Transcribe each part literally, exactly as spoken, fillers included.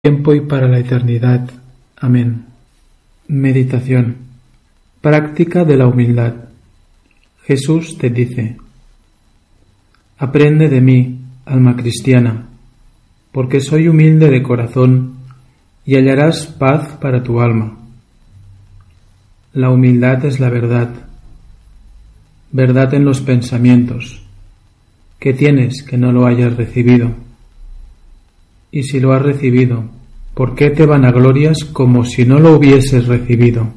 tiempo y para la eternidad. Amén. Meditación. Práctica de la humildad. Jesús te dice: aprende de mí, alma cristiana, porque soy humilde de corazón, y hallarás paz para tu alma. La humildad es la verdad, verdad en los pensamientos. ¿Qué tienes que no lo hayas recibido? Y si lo has recibido, ¿por qué te vanaglorias como si no lo hubieses recibido?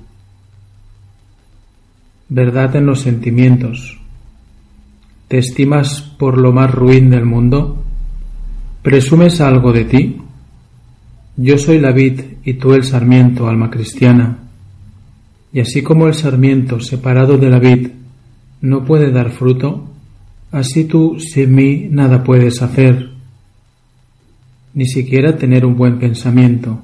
Verdad en los sentimientos. ¿Te estimas por lo más ruin del mundo? ¿Presumes algo de ti? Yo soy la vid y tú el sarmiento, alma cristiana. Y así como el sarmiento separado de la vid no puede dar fruto, así tú sin mí nada puedes hacer, ni siquiera tener un buen pensamiento.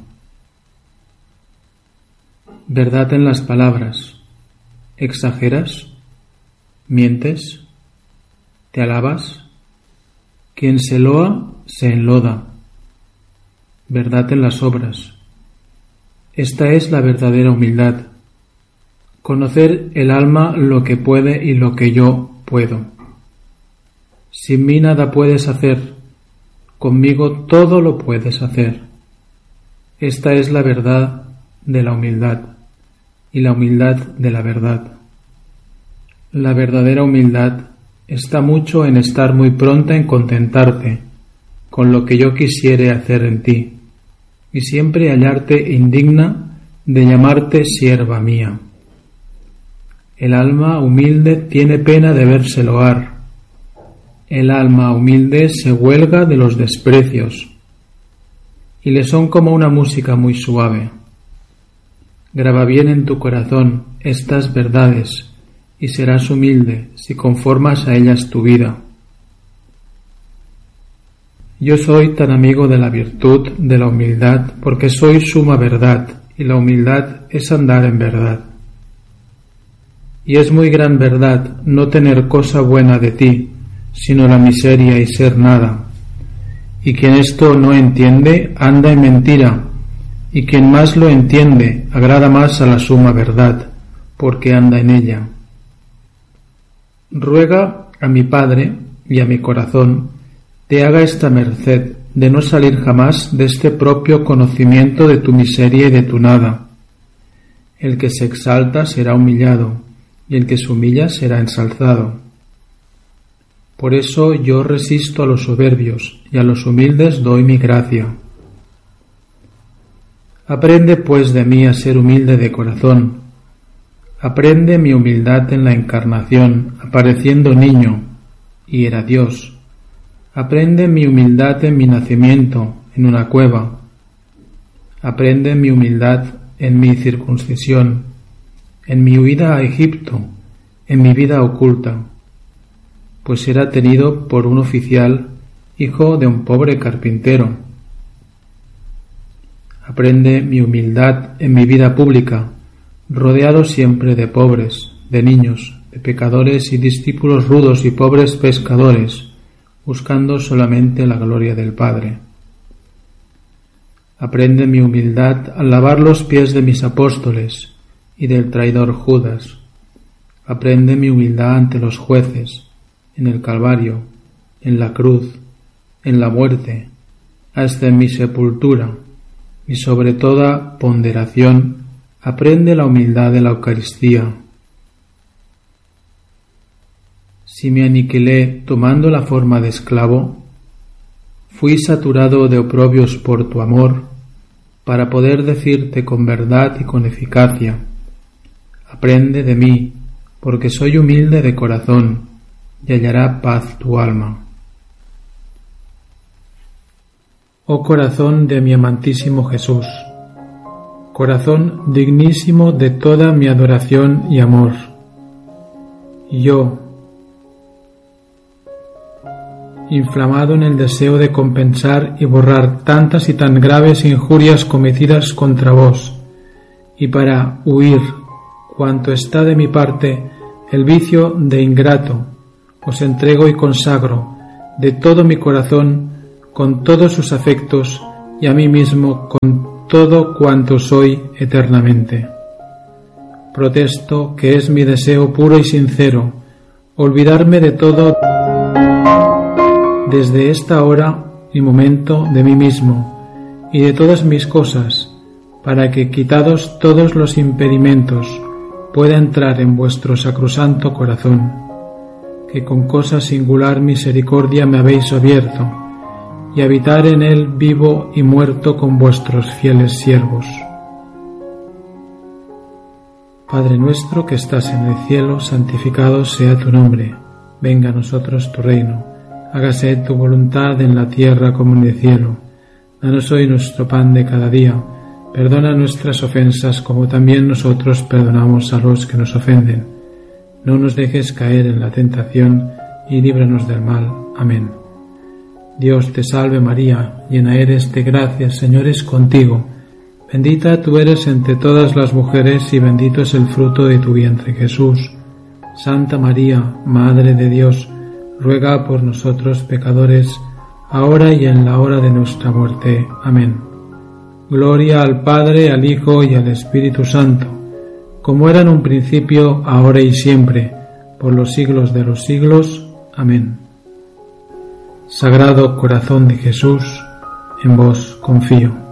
Verdad en las palabras. ¿Exageras? ¿Mientes? ¿Te alabas? Quien se loa, se enloda. Verdad en las obras. Esta es la verdadera humildad. Conocer el alma lo que puede y lo que yo puedo. Sin mí nada puedes hacer. Conmigo todo lo puedes hacer. Esta es la verdad de la humildad y la humildad de la verdad. La verdadera humildad está mucho en estar muy pronta en contentarte con lo que yo quisiere hacer en ti y siempre hallarte indigna de llamarte sierva mía. El alma humilde tiene pena de verse loar. El alma humilde se huelga de los desprecios y le son como una música muy suave. Graba bien en tu corazón estas verdades y serás humilde si conformas a ellas tu vida. Yo soy tan amigo de la virtud de la humildad porque soy suma verdad y la humildad es andar en verdad. Y es muy gran verdad no tener cosa buena de ti, sino la miseria y ser nada. Y quien esto no entiende, anda en mentira, y quien más lo entiende, agrada más a la suma verdad, porque anda en ella. Ruega a mi Padre y a mi corazón te haga esta merced de no salir jamás de este propio conocimiento de tu miseria y de tu nada. El que se exalta será humillado, y el que se humilla será ensalzado. Por eso yo resisto a los soberbios, y a los humildes doy mi gracia. Aprende pues de mí a ser humilde de corazón. Aprende mi humildad en la encarnación, apareciendo niño, y era Dios. Aprende mi humildad en mi nacimiento, en una cueva. Aprende mi humildad en mi circuncisión, en mi huida a Egipto, en mi vida oculta, pues era tenido por un oficial, hijo de un pobre carpintero. Aprende mi humildad en mi vida pública, rodeado siempre de pobres, de niños, de pecadores y discípulos rudos y pobres pescadores, buscando solamente la gloria del Padre. Aprende mi humildad al lavar los pies de mis apóstoles y del traidor Judas. Aprende mi humildad ante los jueces, en el Calvario, en la cruz, en la muerte, hasta en mi sepultura, y sobre toda ponderación, aprende la humildad de la Eucaristía. Si me aniquilé tomando la forma de esclavo, fui saturado de oprobios por tu amor, para poder decirte con verdad y con eficacia: aprende de mí, porque soy humilde de corazón, y hallará paz tu alma. Oh corazón de mi amantísimo Jesús, corazón dignísimo de toda mi adoración y amor, yo, inflamado en el deseo de compensar y borrar tantas y tan graves injurias cometidas contra vos, y para huir cuanto está de mi parte el vicio de ingrato, os entrego y consagro de todo mi corazón, con todos sus afectos, y a mí mismo con todo cuanto soy eternamente. Protesto que es mi deseo puro y sincero olvidarme de todo desde esta hora y momento de mí mismo y de todas mis cosas, para que, quitados todos los impedimentos, pueda entrar en vuestro sacrosanto corazón, que con cosa singular misericordia me habéis abierto, y habitar en él vivo y muerto con vuestros fieles siervos. Padre nuestro que estás en el cielo, santificado sea tu nombre. Venga a nosotros tu reino. Hágase tu voluntad en la tierra como en el cielo. Danos hoy nuestro pan de cada día. Perdona nuestras ofensas como también nosotros perdonamos a los que nos ofenden. No nos dejes caer en la tentación y líbranos del mal. Amén. Dios te salve María, llena eres de gracia, el Señor es contigo. Bendita tú eres entre todas las mujeres y bendito es el fruto de tu vientre, Jesús. Santa María, Madre de Dios, ruega por nosotros pecadores, ahora y en la hora de nuestra muerte. Amén. Gloria al Padre, al Hijo y al Espíritu Santo, como era en un principio, ahora y siempre, por los siglos de los siglos. Amén. Sagrado Corazón de Jesús, en vos confío.